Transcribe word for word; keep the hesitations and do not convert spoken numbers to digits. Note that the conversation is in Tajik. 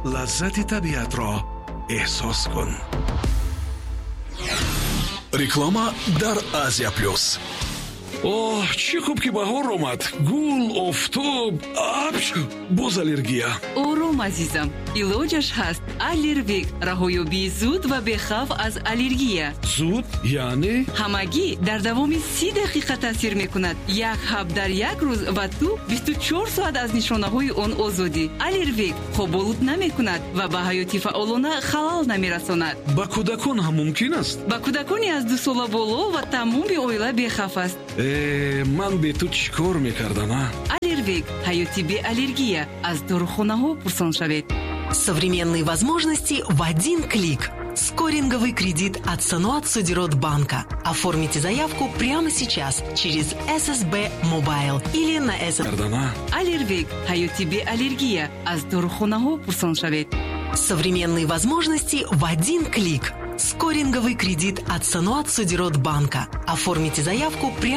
лаззати табиатро эҳсос кун. реклама дар Азия плюс. اوه چی خوب که بهار آمد. گل، آفتاب، ابر، باز аллергия. آروم عزیزم، علاجش هست. آلرویک، رهایابی زود و بخوف از آلرژی. زود یعنی همگی در دوام سی دقیقه تاثیر میکند. یک حب در یک روز و تو بیست و چهار ساعت از نشانه های آن آزادی. آلرویک خوابالود نمیکند و به حیاتی فعالانه خلل نمیرساند. با کودکان هم ممکن است. با کودکانی از دو سال بالا و تمام عائله بخوف است. من به تو چیکار میکردم؟ Аллервик. Хайоти бе аллергия. Аз дорохонаҳо пурсон шавед. Современные возможности в один клик. Скоринговый кредит от Сануат Судирот банка. Оформите заявку прямо сейчас через эс эс би Mobile или на эс эс би. Аллервик. Хайоти бе аллергия. Аз дорохонаҳо пурсон шавед. Современные возможности в один клик. Скоринговый кредит от Сануат Судирот банка. Оформите заявку прямо